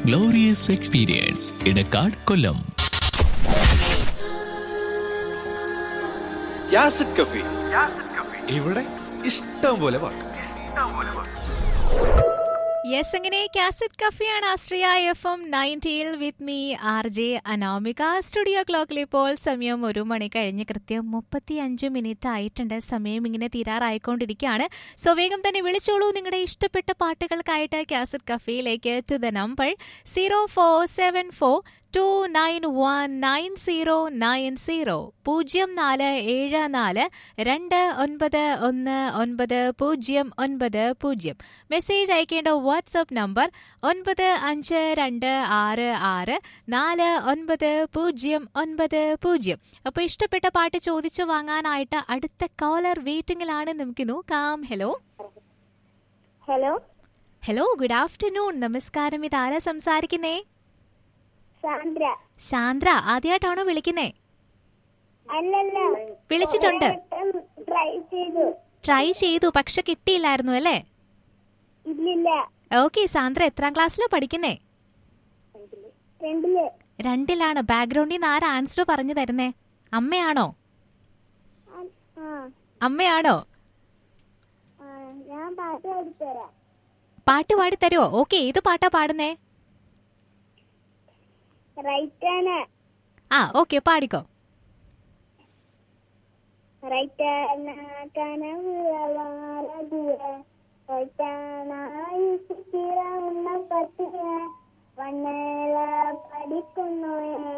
Glorious experience Edakkad കൊല്ലം. യാസിഡ് കഫി ഇവിടെ ഇഷ്ടം പോലെ പാട്ട്. യെസ്, അങ്ങനെ cassette കഫിയാണ് Ashraya FM 90 with me RJ Anamika. Studio ക്ലോക്കിൽ ഇപ്പോൾ സമയം 1 മണി കഴിഞ്ഞ് കൃത്യം 35 ആയിട്ടുണ്ട്. സമയം ഇങ്ങനെ തീരാറായിക്കൊണ്ടിരിക്കുകയാണ്. സോ വേഗം തന്നെ വിളിച്ചോളൂ നിങ്ങളുടെ ഇഷ്ടപ്പെട്ട പാട്ടുകൾക്കായിട്ട് cassette കഫിയിലേക്ക്. To the number 0474 2919090 0474 2919090. Message അയക്കേണ്ട വാട്സ്ആപ്പ് നമ്പർ 9526649090. അപ്പോൾ ഇഷ്ടപ്പെട്ട പാട്ട് ചോദിച്ചു വാങ്ങാനായിട്ട് അടുത്ത കോളർ വെയിറ്റിംഗിലാണ്. നമുക്ക് നോക്കാം. Hello hello hello, good afternoon. നമസ്കാരം. ഇതാരാ സംസാരിക്കുന്നേ? സാന്ദ്ര. സാന്ദ്ര, ആദ്യമായിട്ടാണോ വിളിക്കുന്നേ? അല്ലല്ല, വിളിച്ചിട്ടുണ്ട്. ട്രൈ ചെയ്തു പക്ഷെ കിട്ടിയില്ലായിരുന്നു അല്ലേ? ഇല്ലില്ല. ഓക്കെ, സാന്ദ്ര എത്രാം ക്ലാസ്സിലാ പഠിക്കുന്നേ? 2ലാണ്. ബാക്ക്ഗ്രൗണ്ടിൽ നിന്ന് ആരാ ആൻസർ പറഞ്ഞു തരുന്നേ? അമ്മയാണോ? അമ്മയാണോ? ഞാൻ പാട്ട് പാടിത്തരാം. പാട്ട് പാടിത്തരുമോ? ഓക്കെ, ഏത് പാട്ടാ പാടുന്നേ? റൈറ്റാണ്. ഓക്കെ, പാടിക്കോ. റൈറ്റാണ് കനവുള്ള റൈറ്റാണായി പത്തിയ വണ്ണേല പഠിക്കുന്നു